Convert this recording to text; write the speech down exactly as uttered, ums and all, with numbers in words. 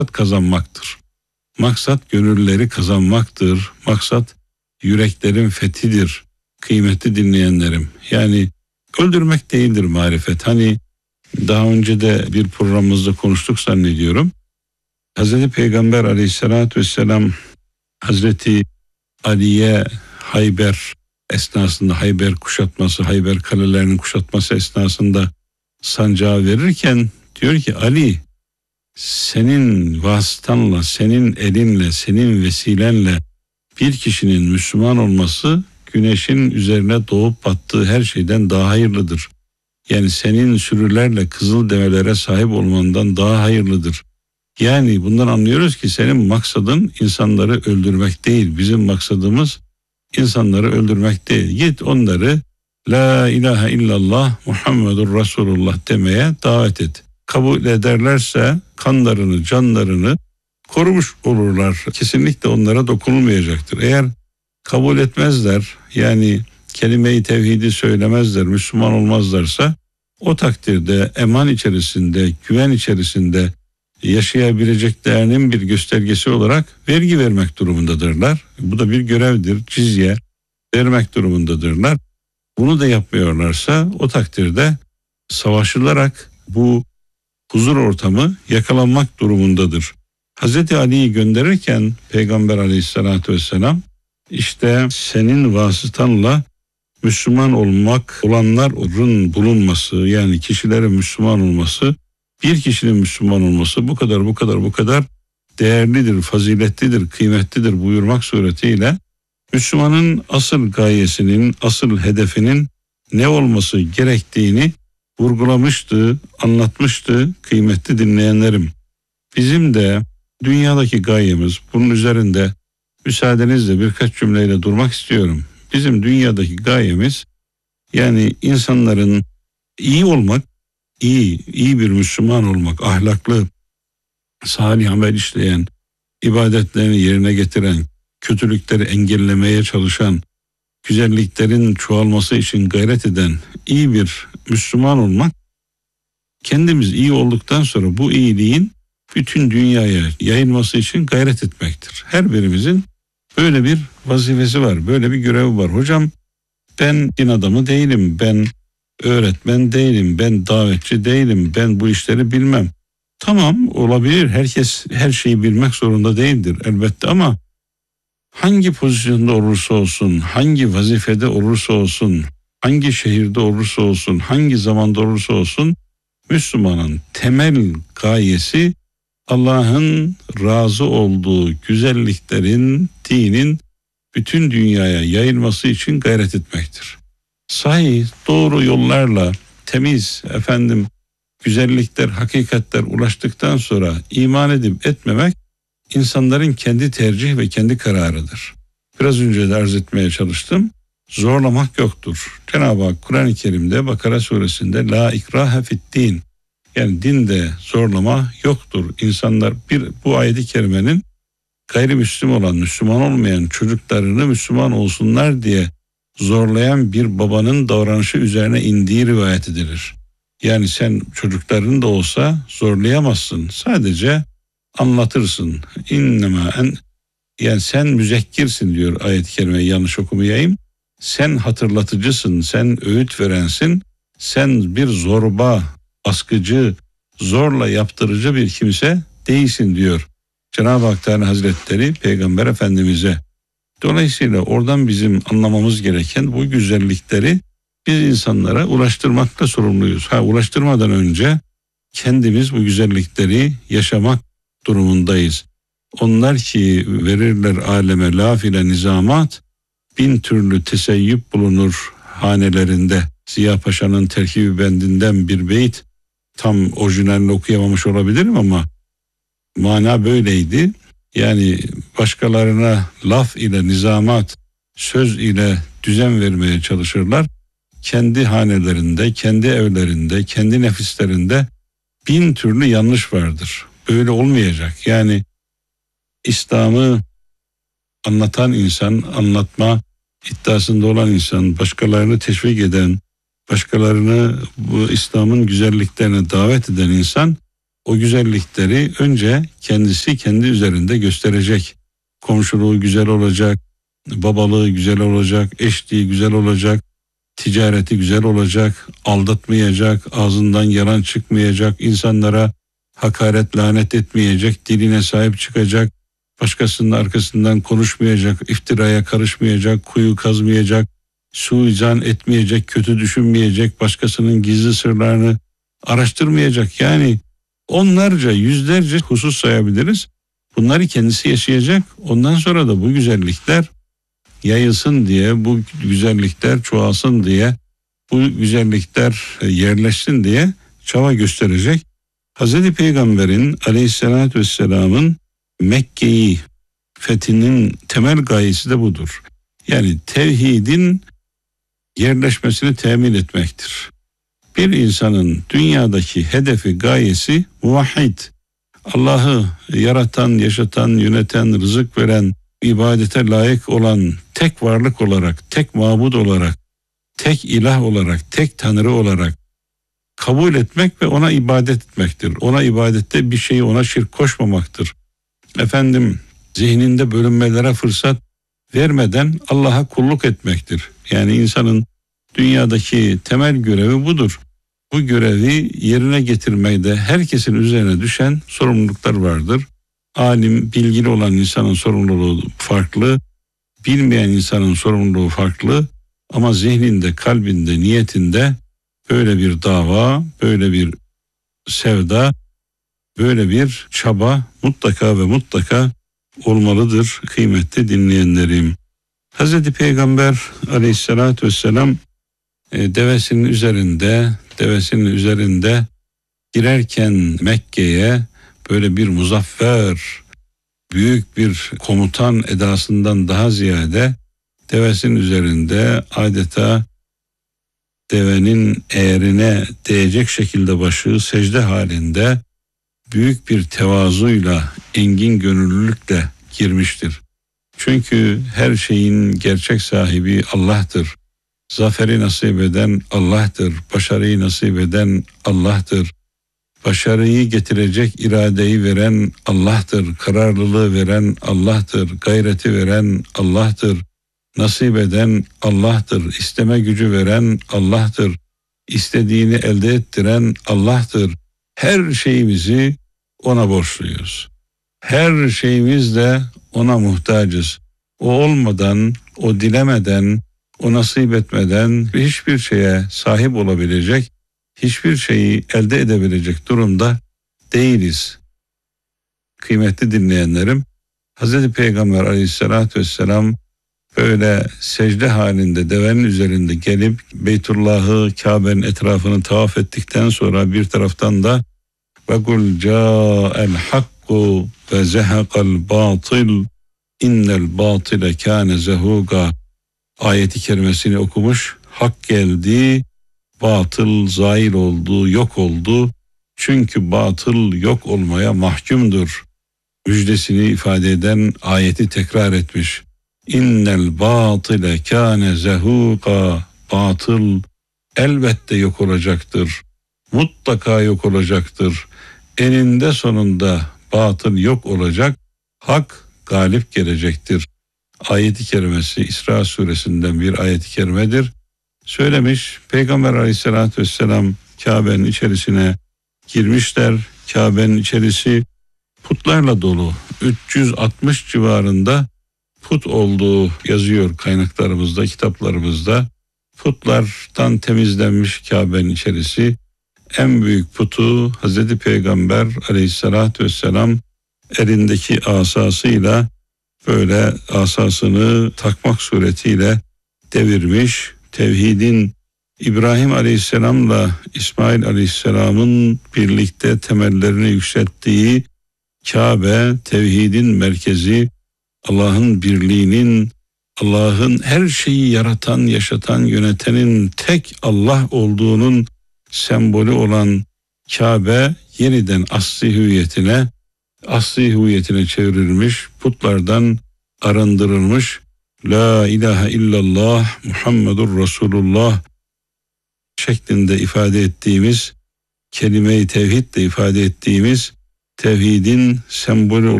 kazanmaktır. Maksat gönülleri kazanmaktır. Maksat yüreklerin fethidir. Kıymetli dinleyenlerim. Yani öldürmek değildir marifet. Hani daha önce de bir programımızda konuştuk zannediyorum. Hazreti Peygamber Aleyhisselatü Vesselam Hazreti Ali'ye Hayber esnasında, Hayber kuşatması, Hayber kalelerinin kuşatması esnasında sancağı verirken diyor ki, Ali, senin vasıtanla, senin elinle, senin vesilenle bir kişinin Müslüman olması güneşin üzerine doğup battığı her şeyden daha hayırlıdır. Yani senin sürülerle kızıl develere sahip olmandan daha hayırlıdır. Yani bundan anlıyoruz ki senin maksadın insanları öldürmek değil. Bizim maksadımız insanları öldürmek değil. Git onları La ilahe illallah Muhammedur Resulullah demeye davet et. Kabul ederlerse kanlarını, canlarını korumuş olurlar. Kesinlikle onlara dokunulmayacaktır. Eğer kabul etmezler, yani kelime-i tevhidi söylemezler, Müslüman olmazlarsa o takdirde eman içerisinde, güven içerisinde yaşayabileceklerinin bir göstergesi olarak vergi vermek durumundadırlar. Bu da bir görevdir, cizye vermek durumundadırlar. Bunu da yapmıyorlarsa o takdirde savaşılarak bu huzur ortamı yakalanmak durumundadır. Hazreti Ali'yi gönderirken Peygamber Aleyhisselatü Vesselam işte senin vasıtanla Müslüman olmak olanların bulunması, yani kişilerin Müslüman olması, bir kişinin Müslüman olması bu kadar bu kadar bu kadar değerlidir, faziletlidir, kıymetlidir buyurmak suretiyle Müslümanın asıl gayesinin, asıl hedefinin ne olması gerektiğini vurgulamıştı, anlatmıştı kıymetli dinleyenlerim. Bizim de dünyadaki gayemiz, bunun üzerinde müsaadenizle birkaç cümleyle durmak istiyorum. Bizim dünyadaki gayemiz, yani insanların iyi olmak, iyi, iyi bir Müslüman olmak, ahlaklı, salih amel işleyen, ibadetlerini yerine getiren, kötülükleri engellemeye çalışan, güzelliklerin çoğalması için gayret eden iyi bir Müslüman olmak, kendimiz iyi olduktan sonra bu iyiliğin bütün dünyaya yayılması için gayret etmektir. Her birimizin böyle bir vazifesi var, böyle bir görevi var. Hocam ben din adamı değilim, ben öğretmen değilim, ben davetçi değilim, ben bu işleri bilmem. Tamam, olabilir, herkes her şeyi bilmek zorunda değildir elbette, ama hangi pozisyonda olursa olsun, hangi vazifede olursa olsun, hangi şehirde olursa olsun, hangi zamanda olursa olsun, Müslümanın temel gayesi Allah'ın razı olduğu güzelliklerin, dinin bütün dünyaya yayılması için gayret etmektir. Sahih, doğru yollarla temiz, efendim, güzellikler, hakikatler ulaştıktan sonra iman edip etmemek insanların kendi tercih ve kendi kararıdır. Biraz önce de arz etmeye çalıştım. Zorlamak yoktur. Cenab-ı Hak Kur'an-ı Kerim'de Bakara suresinde la ikrahe fi'd-din, yani dinde zorlama yoktur. İnsanlar bir bu ayet-i kerimenin gayrimüslim olan, Müslüman olmayan çocuklarını Müslüman olsunlar diye zorlayan bir babanın davranışı üzerine indiği rivayet edilir. Yani sen çocukların da olsa zorlayamazsın. Sadece anlatırsın. İnnemâ en, yani sen müzekkirsin diyor ayet-i kerimeyi, yanlış okumayayım. Sen hatırlatıcısın, sen öğüt verensin. Sen bir zorba, baskıcı, zorla yaptırıcı bir kimse değilsin diyor Cenab-ı Hak Teala Hazretleri Peygamber Efendimiz'e. Dolayısıyla oradan bizim anlamamız gereken bu güzellikleri biz insanlara ulaştırmakla sorumluyuz. Ha, ulaştırmadan önce kendimiz bu güzellikleri yaşamak durumundayız. Onlar ki verirler aleme laf ile nizamat, bin türlü teseyyüp bulunur hanelerinde. Ziya Paşa'nın terkibi bendinden bir beyt, tam orijinalini okuyamamış olabilirim ama mana böyleydi. Yani başkalarına laf ile nizamat, söz ile düzen vermeye çalışırlar. Kendi hanelerinde, kendi evlerinde, kendi nefislerinde bin türlü yanlış vardır. Böyle olmayacak. Yani İslam'ı anlatan insan, anlatma iddiasında olan insan, başkalarını teşvik eden, başkalarını bu İslam'ın güzelliklerine davet eden insan o güzellikleri önce kendisi kendi üzerinde gösterecek. Komşuluğu güzel olacak, babalığı güzel olacak, eşliği güzel olacak, ticareti güzel olacak, aldatmayacak, ağzından yalan çıkmayacak, insanlara hakaret, lanet etmeyecek, diline sahip çıkacak, başkasının arkasından konuşmayacak, iftiraya karışmayacak, kuyu kazmayacak, suizan etmeyecek, kötü düşünmeyecek, başkasının gizli sırlarını araştırmayacak. Yani onlarca, yüzlerce husus sayabiliriz. Bunları kendisi yaşayacak. Ondan sonra da bu güzellikler yayılsın diye, bu güzellikler çoğalsın diye, bu güzellikler yerleşsin diye çaba gösterecek. Hazreti Peygamber'in aleyhissalatü vesselamın Mekke'yi fethinin temel gayesi de budur. Yani tevhidin yerleşmesini temin etmektir. Bir insanın dünyadaki hedefi, gayesi muvahhid. Allah'ı yaratan, yaşatan, yöneten, rızık veren, ibadete layık olan tek varlık olarak, tek mabud olarak, tek ilah olarak, tek tanrı olarak kabul etmek ve ona ibadet etmektir. Ona ibadette bir şeyi, ona şirk koşmamaktır. Efendim, zihninde bölünmelere fırsat vermeden Allah'a kulluk etmektir. Yani insanın dünyadaki temel görevi budur. Bu görevi yerine getirmekte herkesin üzerine düşen sorumluluklar vardır. Alim, bilgili olan insanın sorumluluğu farklı, bilmeyen insanın sorumluluğu farklı ama zihninde, kalbinde, niyetinde böyle bir dava, böyle bir sevda, böyle bir çaba mutlaka ve mutlaka olmalıdır kıymetli dinleyenlerim. Hazreti Peygamber aleyhissalatü vesselam e, devesinin üzerinde, devesinin üzerinde girerken Mekke'ye böyle bir muzaffer, büyük bir komutan edasından daha ziyade devesinin üzerinde adeta devenin eğerine değecek şekilde başı secde halinde büyük bir tevazuyla, engin gönüllülükle girmiştir. Çünkü her şeyin gerçek sahibi Allah'tır. Zaferi nasip eden Allah'tır. Başarıyı nasip eden Allah'tır. Başarıyı getirecek iradeyi veren Allah'tır. Kararlılığı veren Allah'tır. Gayreti veren Allah'tır. Nasip eden Allah'tır. İsteme gücü veren Allah'tır. İstediğini elde ettiren Allah'tır. Her şeyimizi ona borçluyuz. Her şeyimizle ona muhtacız. O olmadan, o dilemeden, o nasip etmeden hiçbir şeye sahip olabilecek, hiçbir şeyi elde edebilecek durumda değiliz. Kıymetli dinleyenlerim, Hazreti Peygamber aleyhissalatü vesselam böyle secde halinde devenin üzerinde gelip Beytullah'ı, Kabe'nin etrafını tavaf ettikten sonra bir taraftan da ve kul ca'el hakku ve zehaqal batil innel batile kâne zehuga ayeti kerimesini okumuş. Hak geldi, batıl zail oldu, yok oldu. Çünkü batıl yok olmaya mahkumdur. Müjdesini ifade eden ayeti tekrar etmiş. İnnel batile kâne zehuka, batıl elbette yok olacaktır. Mutlaka yok olacaktır. Eninde sonunda batıl yok olacak, hak galip gelecektir. Ayet-i kerimesi İsra suresinden bir ayet-i kerimedir. Söylemiş, Peygamber aleyhissalatü vesselam Kabe'nin içerisine girmişler. Kabe'nin içerisi putlarla dolu. üç yüz altmış civarında put olduğu yazıyor kaynaklarımızda, kitaplarımızda. Putlardan temizlenmiş Kabe'nin içerisi. En büyük putu Hazreti Peygamber aleyhissalatü vesselam elindeki asasıyla böyle asasını takmak suretiyle devirmiş. Tevhidin İbrahim aleyhisselamla İsmail aleyhisselamın birlikte temellerini yükselttiği Kabe, tevhidin merkezi, Allah'ın birliğinin, Allah'ın her şeyi yaratan, yaşatan, yönetenin tek Allah olduğunun sembolü olan Kabe yeniden asli hüviyetine, asli hüviyetine çevrilmiş, putlardan arındırılmış. La ilahe illallah Muhammedur Resulullah şeklinde ifade ettiğimiz kelime-i tevhid de ifade ettiğimiz tevhidin sembolü